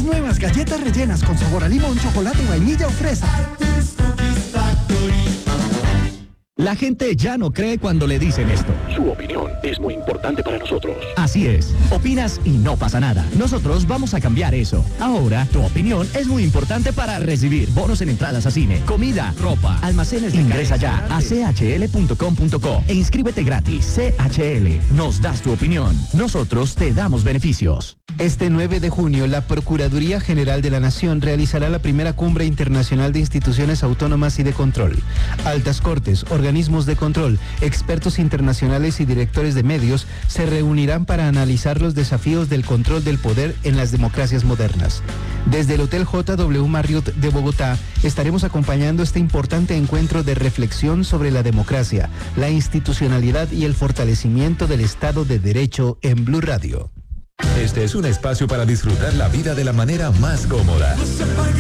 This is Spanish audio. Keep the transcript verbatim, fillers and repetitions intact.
Las nuevas galletas rellenas con sabor a limón, chocolate, vainilla o fresa. La gente ya no cree cuando le dicen esto. Su opinión es muy importante para nosotros. Así es. Opinas y no pasa nada. Nosotros vamos a cambiar eso. Ahora, tu opinión es muy importante para recibir bonos en entradas a cine, comida, ropa, almacenes de Ingresa ya a c h l punto com punto co e inscríbete gratis. C H L. Nos das tu opinión. Nosotros te damos beneficios. Este nueve de junio, la Procuraduría General de la Nación realizará la primera cumbre internacional de instituciones autónomas y de control. Altas Cortes, organismos de control, expertos internacionales y directores de medios se reunirán para analizar los desafíos del control del poder en las democracias modernas. Desde el Hotel J W Marriott de Bogotá estaremos acompañando este importante encuentro de reflexión sobre la democracia, la institucionalidad y el fortalecimiento del Estado de Derecho en Blue Radio. Este es un espacio para disfrutar la vida de la manera más cómoda.